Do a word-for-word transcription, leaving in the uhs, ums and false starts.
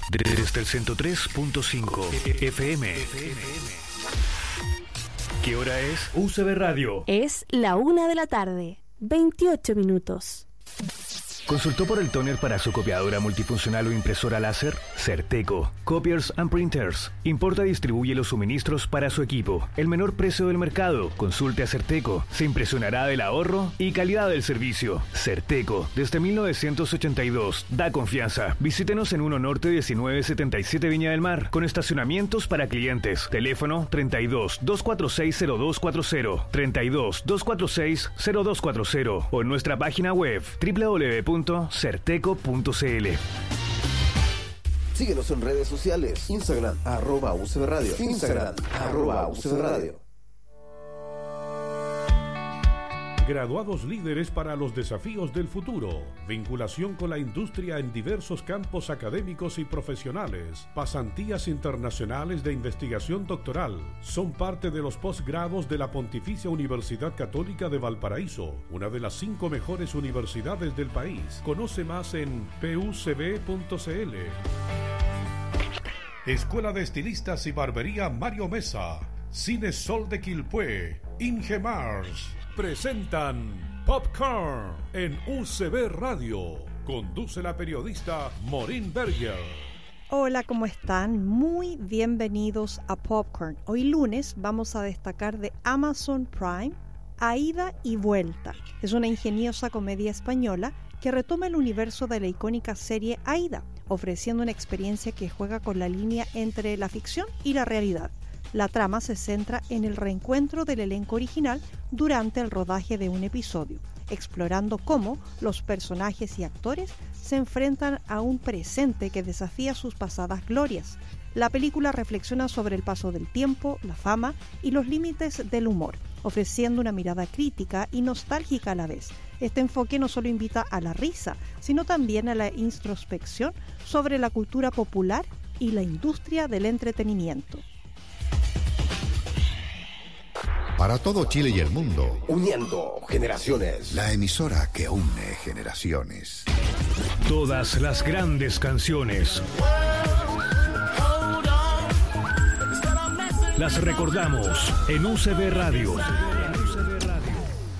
Desde el ciento tres punto cinco F M. ¿Qué hora es? U C B Radio. Es la una de la tarde, veintiocho minutos. ¿Consultó por el tóner para su copiadora multifuncional o impresora láser? Certeco. Copiers and Printers. Importa y distribuye los suministros para su equipo. El menor precio del mercado. Consulte a Certeco. Se impresionará del ahorro y calidad del servicio. Certeco. Desde mil novecientos ochenta y dos. Da confianza. Visítenos en uno Norte diecinueve setenta y siete Viña del Mar. Con estacionamientos para clientes. Teléfono treinta y dos, doscientos cuarenta y seis, cero dos cuarenta. treinta y dos, doscientos cuarenta y seis, cero dos cuarenta. O en nuestra página web doble u doble u doble u punto certeco punto c l. Síguenos en redes sociales. Instagram, arroba U C B Radio. Instagram, arroba U C B Radio. Graduados líderes para los desafíos del futuro. Vinculación con la industria en diversos campos académicos y profesionales. Pasantías internacionales de investigación doctoral. Son parte de los posgrados de la Pontificia Universidad Católica de Valparaíso, una de las cinco mejores universidades del país. Conoce más en p u c b punto c l. Escuela de Estilistas y Barbería Mario Mesa. Cine Sol de Quilpué. Ingemars. Presentan Popcorn en U C B Radio. Conduce la periodista Maureen Berger. Hola, ¿cómo están? Muy bienvenidos a Popcorn. Hoy lunes vamos a destacar de Amazon Prime A Ida y Vuelta. Es una ingeniosa comedia española que retoma el universo de la icónica serie Aída, ofreciendo una experiencia que juega con la línea entre la ficción y la realidad. La trama se centra en el reencuentro del elenco original durante el rodaje de un episodio, explorando cómo los personajes y actores se enfrentan a un presente que desafía sus pasadas glorias. La película reflexiona sobre el paso del tiempo, la fama y los límites del humor, ofreciendo una mirada crítica y nostálgica a la vez. Este enfoque no solo invita a la risa, sino también a la introspección sobre la cultura popular y la industria del entretenimiento. Para todo Chile y el mundo, uniendo generaciones. La emisora que une generaciones. Todas las grandes canciones las recordamos en U C B Radio.